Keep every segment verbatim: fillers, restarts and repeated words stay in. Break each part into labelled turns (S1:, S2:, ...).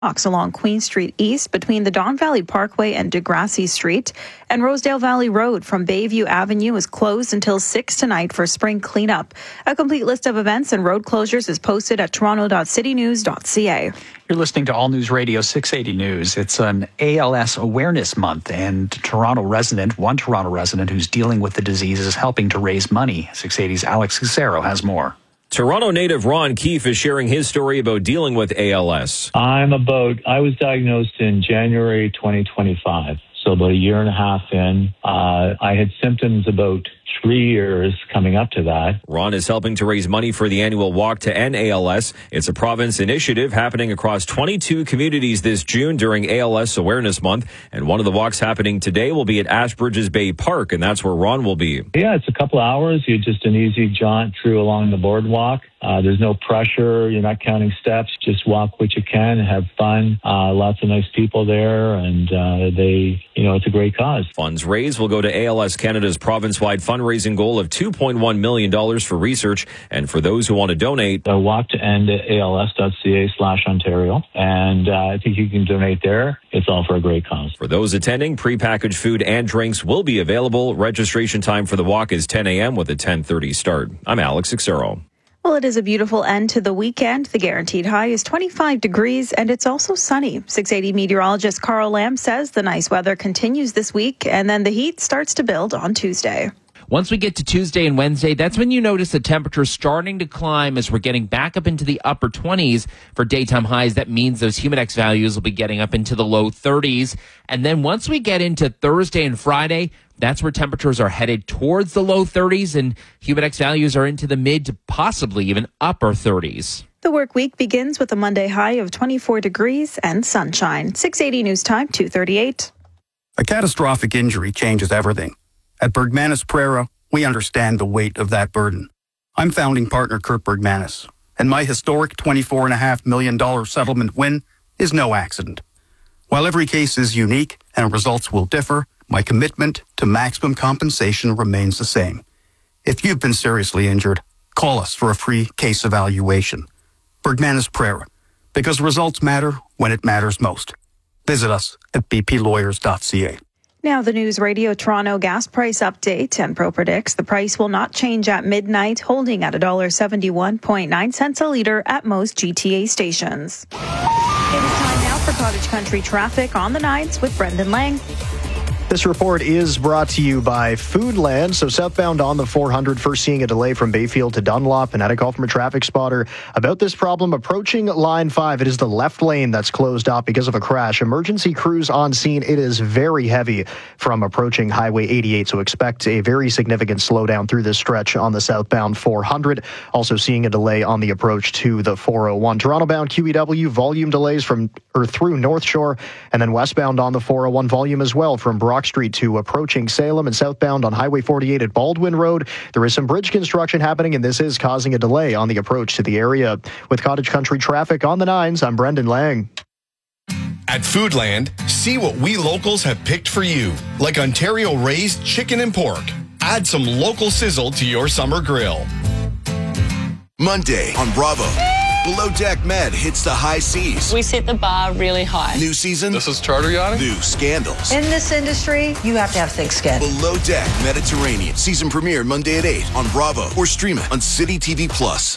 S1: along Queen Street East between the Don Valley Parkway and Degrassi Street, and Rosedale Valley Road from Bayview Avenue is closed until six tonight for spring cleanup. A complete list of events and road closures is posted at toronto dot city news dot c a.
S2: You're listening to All News Radio six eighty News. It's an A L S Awareness Month, and Toronto resident, one Toronto resident who's dealing with the disease is helping to raise money. six eighty's Alex Cicero has more.
S3: Toronto native Ron Keefe is sharing his story about dealing with A L S.
S4: I'm about, I was diagnosed in January twenty twenty-five, so about a year and a half in. Uh, I had symptoms about three years coming up to that.
S3: Ron is helping to raise money for the annual Walk to End A L S. It's a province initiative happening across twenty-two communities this June during A L S Awareness Month. And one of the walks happening today will be at Ashbridges Bay Park, and that's where Ron will be.
S4: Yeah, it's a couple hours. You're just an easy jaunt through along the boardwalk. Uh, there's no pressure. You're not counting steps. Just walk what you can, have fun. Uh, lots of nice people there, and uh, they, you know, it's a great cause.
S3: Funds raised will go to A L S Canada's province-wide fundraising goal of two point one million dollars for research. And for those who want to donate,
S4: uh, walk to end at A L S dot c a slash Ontario. And uh, I think you can donate there. It's all for a great cause.
S3: For those attending, prepackaged food and drinks will be available. Registration time for the walk is ten a.m. with a ten thirty start. I'm Alex Cicero.
S1: Well, it is a beautiful end to the weekend. The guaranteed high is twenty-five degrees, and it's also sunny. six eighty meteorologist Carl Lamb says the nice weather continues this week, and then the heat starts to build on Tuesday.
S5: Once we get to Tuesday and Wednesday, that's when you notice the temperature starting to climb as we're getting back up into the upper twenties for daytime highs. That means those Humidex values will be getting up into the low thirties. And then once we get into Thursday and Friday, that's where temperatures are headed towards the low thirties, and Humidex values are into the mid to possibly even upper thirties.
S1: The work week begins with a Monday high of twenty-four degrees and sunshine. six eighty News Time, two thirty-eight.
S6: A catastrophic injury changes everything. At Bergmanis Prera, we understand the weight of that burden. I'm founding partner Kurt Bergmanis, and my historic twenty-four point five million dollars settlement win is no accident. While every case is unique and results will differ, my commitment to maximum compensation remains the same. If you've been seriously injured, call us for a free case evaluation. Bergmanis Prera, because results matter when it matters most. Visit us at b p lawyers dot c a.
S1: Now the News Radio Toronto gas price update. Enpro predicts the price will not change at midnight, holding at one dollar seventy-one point nine cents a litre at most G T A stations. It is time now for Cottage Country traffic on the nines with Brendan Lang.
S7: This report is brought to you by Foodland. So southbound on the four hundred, first seeing a delay from Bayfield to Dunlop, and had a call from a traffic spotter about this problem approaching line five. It is the left lane that's closed off because of a crash. Emergency crews on scene. It is very heavy from approaching Highway eighty-eight, so expect a very significant slowdown through this stretch on the southbound four hundred. Also seeing a delay on the approach to the four oh one. Toronto-bound Q E W, volume delays from or through North Shore, and then westbound on the four oh one, volume as well from Brock Street to approaching Salem, and southbound on Highway forty-eight at Baldwin Road. There is some bridge construction happening, and this is causing a delay on the approach to the area. With Cottage Country traffic on the nines, I'm Brendan Lang.
S8: At Foodland, see what we locals have picked for you, like Ontario-raised chicken and pork. Add some local sizzle to your summer grill.
S9: Monday on Bravo. Below Deck Med hits the high seas.
S10: We set the bar really high.
S9: New season.
S11: This is charter yachting.
S9: New scandals.
S12: In this industry, you have to have thick skin.
S9: Below Deck Mediterranean. Season premiere Monday at eight on Bravo or stream it on City T V Plus.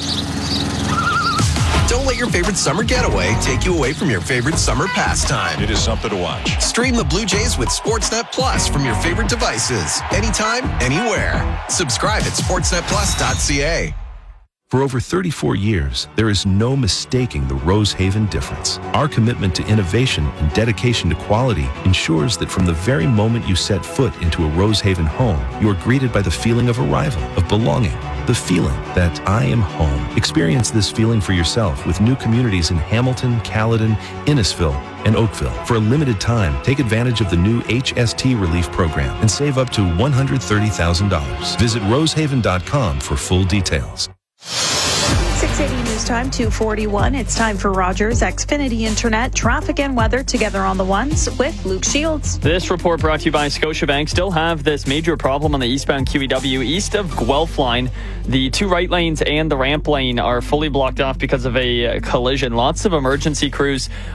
S13: Don't let your favorite summer getaway take you away from your favorite summer pastime.
S11: It is something to watch.
S13: Stream the Blue Jays with Sportsnet Plus from your favorite devices. Anytime, anywhere. Subscribe at sportsnet plus dot c a.
S14: For over thirty-four years, there is no mistaking the Rosehaven difference. Our commitment to innovation and dedication to quality ensures that from the very moment you set foot into a Rosehaven home, you are greeted by the feeling of arrival, of belonging, the feeling that I am home. Experience this feeling for yourself with new communities in Hamilton, Caledon, Innisfil, and Oakville. For a limited time, take advantage of the new H S T Relief Program and save up to one hundred thirty thousand dollars. Visit rosehaven dot com for full details.
S1: six six eighty News Time, two forty-one. It's time for Rogers Xfinity Internet. Traffic and weather together on the ones with Luke Shields.
S10: This report brought to you by Scotiabank. Still have this major problem on the eastbound Q E W east of Guelph line. The two right lanes and the ramp lane are fully blocked off because of a collision. Lots of emergency crews